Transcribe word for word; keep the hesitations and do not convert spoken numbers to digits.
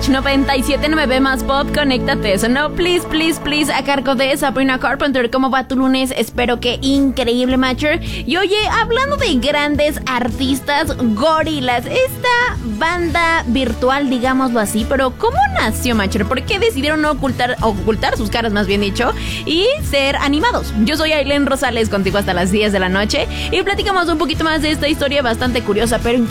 Watch noventa y siete punto nueve más pop, conéctate. Eso no, please, please, please, a cargo de Sabrina Carpenter. ¿Cómo va tu lunes? Espero que increíble, Matcher. Y oye, hablando de grandes artistas, Gorillaz, esta banda virtual, digámoslo así, pero ¿cómo nació, Matcher? ¿Por qué decidieron no ocultar, ocultar sus caras, más bien dicho, y ser animados? Yo soy Ailén Rosales, contigo hasta las diez de la noche, y platicamos un poquito más de esta historia bastante curiosa, pero